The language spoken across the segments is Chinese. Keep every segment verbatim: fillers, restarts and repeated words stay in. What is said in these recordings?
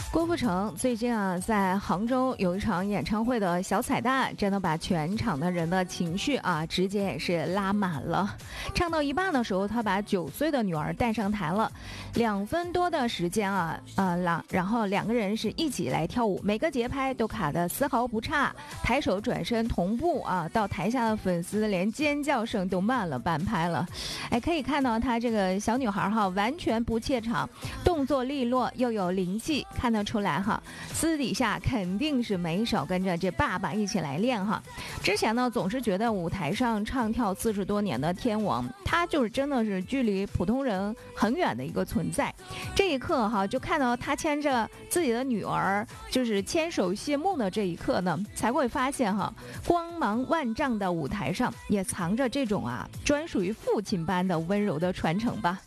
郭富城最近啊，在杭州有一场演唱会的小彩蛋，真的把全场的人的情绪啊，直接也是拉满了。唱到一半的时候，他把九岁的女儿带上台了，两分多的时间啊，呃，然然后两个人是一起来跳舞，每个节拍都卡得丝毫不差，抬手转身同步啊，到台下的粉丝连尖叫声都慢了半拍了。哎，可以看到他这个小女孩哈，完全不怯场，动作利落又有灵气，看得出来哈，私底下肯定是没少跟着这爸爸一起来练哈。之前呢，总是觉得舞台上唱跳四十多年的天王，他就是真的是距离普通人很远的一个存在。这一刻哈，就看到他牵着自己的女儿，就是牵手谢幕的这一刻呢，才会发现哈，光芒万丈的舞台上也藏着这种啊，专属于父亲般的温柔的传承吧。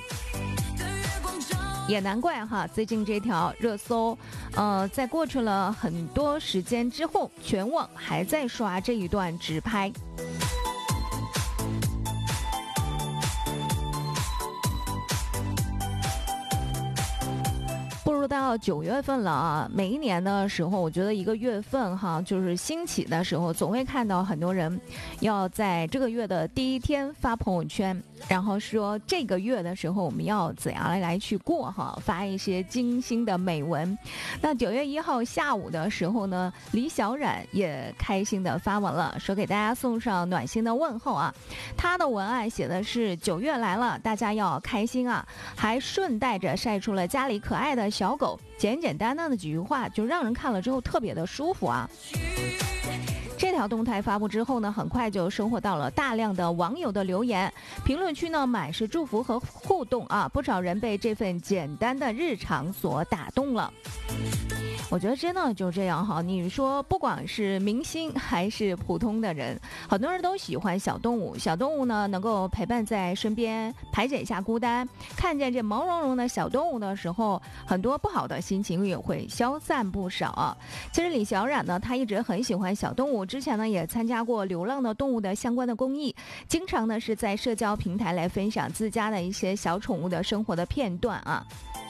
也难怪哈，最近这条热搜，呃，在过去了很多时间之后，全网还在刷这一段直拍。步入到九月份了啊，每一年的时候，我觉得一个月份哈，就是兴起的时候，总会看到很多人要在这个月的第一天发朋友圈，然后说这个月的时候我们要怎样来来去过哈，发一些精心的美文。那九月一号下午的时候呢，李小冉也开心的发文了，说给大家送上暖心的问候啊。他的文案写的是九月来了，大家要开心啊，还顺带着晒出了家里可爱的小狗，简简单单的几句话就让人看了之后特别的舒服啊。这条动态发布之后呢，很快就收获到了大量的网友的留言，评论区呢满是祝福和互动啊，不少人被这份简单的日常所打动了。我觉得真的就这样哈，你说不管是明星还是普通的人，很多人都喜欢小动物。小动物呢，能够陪伴在身边，排解一下孤单。看见这毛茸茸的小动物的时候，很多不好的心情也会消散不少啊。其实李小冉呢，她一直很喜欢小动物，之前呢也参加过流浪的动物的相关的公益，经常呢是在社交平台来分享自家的一些小宠物的生活的片段啊。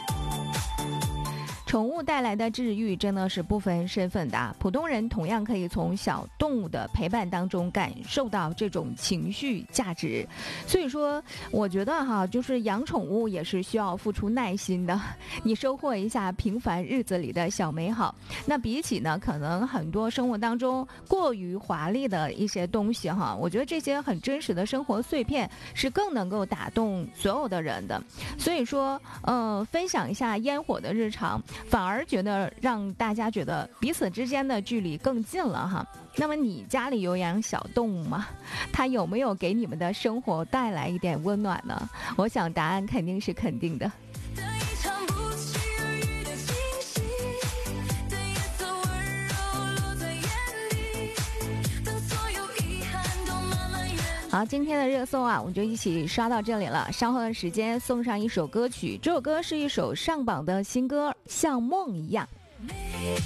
宠物带来的治愈真的是不分身份的，普通人同样可以从小动物的陪伴当中感受到这种情绪价值。所以说我觉得哈，就是养宠物也是需要付出耐心的，你收获一下平凡日子里的小美好。那比起呢，可能很多生活当中过于华丽的一些东西哈，我觉得这些很真实的生活碎片是更能够打动所有的人的。所以说呃，分享一下烟火的日常，反而觉得让大家觉得彼此之间的距离更近了哈。那么你家里有养小动物吗？它有没有给你们的生活带来一点温暖呢？我想答案肯定是肯定的。好，今天的热搜啊，我们就一起刷到这里了。稍后的时间送上一首歌曲，这首歌是一首上榜的新歌《像梦一样》。